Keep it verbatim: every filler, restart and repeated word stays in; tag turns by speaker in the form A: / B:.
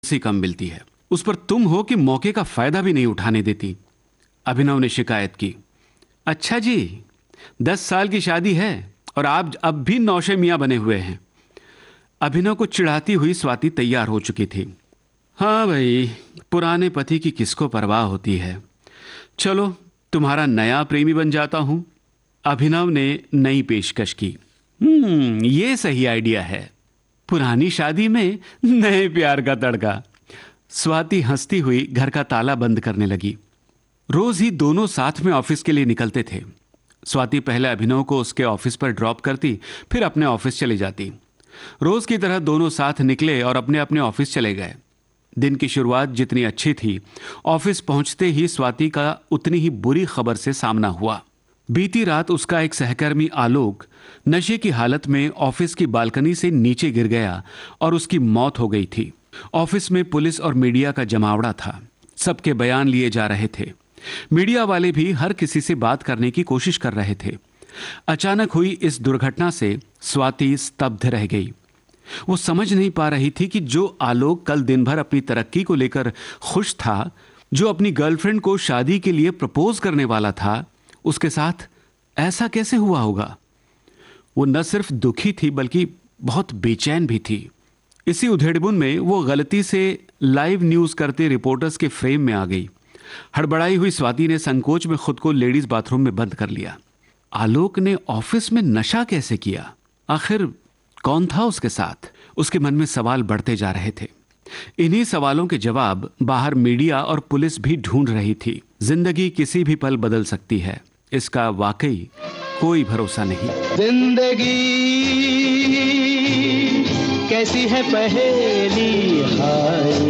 A: से कम मिलती है। उस पर तुम हो कि मौके का फायदा भी नहीं उठाने देती। अभिनव ने शिकायत की। अच्छा जी, दस साल की शादी है और आप अब भी नौशे मियां बने हुए हैं। अभिनव को चिढ़ाती हुई स्वाति तैयार हो चुकी थी। हाँ भाई, पुराने पति की किसको परवाह होती है। चलो, तुम्हारा नया प्रेमी बन जाता हूं। अभिनव ने नई पेशकश की। हम्म ये सही आइडिया है। पुरानी शादी में नए प्यार का तड़का। स्वाति हंसती हुई घर का ताला बंद करने लगी। रोज ही दोनों साथ में ऑफिस के लिए निकलते थे। स्वाति पहले अभिनव को उसके ऑफिस पर ड्रॉप करती, फिर अपने ऑफिस चली जाती। रोज की तरह दोनों साथ निकले और अपने अपने ऑफिस चले गए। दिन की शुरुआत जितनी अच्छी थी, ऑफिस पहुंचते ही स्वाति का उतनी ही बुरी खबर से सामना हुआ। बीती रात उसका एक सहकर्मी आलोक नशे की हालत में ऑफिस की बालकनी से नीचे गिर गया और उसकी मौत हो गई थी। ऑफिस में पुलिस और मीडिया का जमावड़ा था। सबके बयान लिए जा रहे थे। मीडिया वाले भी हर किसी से बात करने की कोशिश कर रहे थे। अचानक हुई इस दुर्घटना से स्वाति स्तब्ध रह गई। वो समझ नहीं पा रही थी कि जो आलोक कल दिन भर अपनी तरक्की को लेकर खुश था, जो अपनी गर्लफ्रेंड को शादी के लिए प्रपोज करने वाला था, उसके साथ ऐसा कैसे हुआ होगा। वो न सिर्फ दुखी थी बल्कि बहुत बेचैन भी थी। इसी उधेड़बुन में वो गलती से लाइव न्यूज करते रिपोर्टर्स के फ्रेम में आ गई। हड़बड़ाई हुई स्वाति ने संकोच में खुद को लेडीज बाथरूम में बंद कर लिया। आलोक ने ऑफिस में नशा कैसे किया? आखिर कौन था उसके साथ? उसके मन में सवाल बढ़ते जा रहे थे। इन्हीं सवालों के जवाब बाहर मीडिया और पुलिस भी ढूंढ रही थी। जिंदगी किसी भी पल बदल सकती है, इसका वाकई कोई भरोसा नहीं।
B: जिंदगी कैसी है पहेली, हाय